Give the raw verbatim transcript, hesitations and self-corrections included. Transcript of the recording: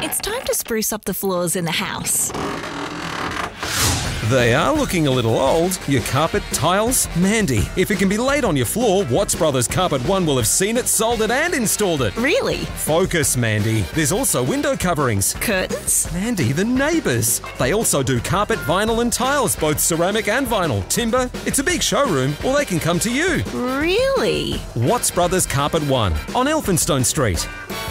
It's time to spruce up the floors in the house. They are looking a little old. Your carpet, tiles? Mandy, if it can be laid on your floor, Watts Brothers Carpet One will have seen it, sold it and installed it. Really? Focus, Mandy. There's also window coverings. Curtains? Mandy, the neighbours. They also do carpet, vinyl and tiles, both ceramic and vinyl, timber. It's a big showroom, or they can come to you. Really? Watts Brothers Carpet One on Elphinstone Street.